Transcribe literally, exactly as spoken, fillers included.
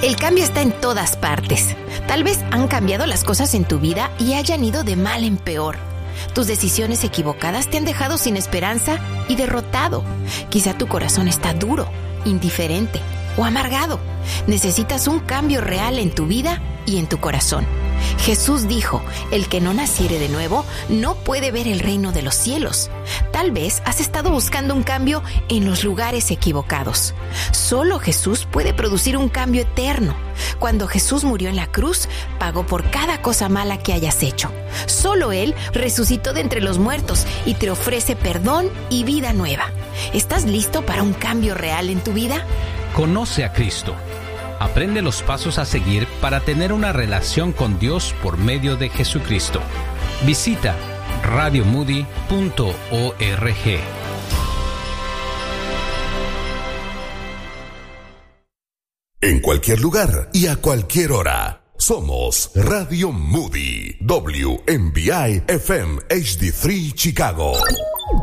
El cambio está en todas partes. Tal vez han cambiado las cosas en tu vida y hayan ido de mal en peor. Tus decisiones equivocadas te han dejado sin esperanza y derrotado. Quizá tu corazón está duro, indiferente o amargado. Necesitas un cambio real en tu vida y en tu corazón. Jesús dijo, el que no naciere de nuevo no puede ver el reino de los cielos. Tal vez has estado buscando un cambio en los lugares equivocados. Solo Jesús puede producir un cambio eterno. Cuando Jesús murió en la cruz, pagó por cada cosa mala que hayas hecho. Solo Él resucitó de entre los muertos y te ofrece perdón y vida nueva. ¿Estás listo para un cambio real en tu vida? Conoce a Cristo. Aprende los pasos a seguir para tener una relación con Dios por medio de Jesucristo. Visita radio moody punto org. En cualquier lugar y a cualquier hora. Somos Radio Moody, W M B I F M H D tres Chicago.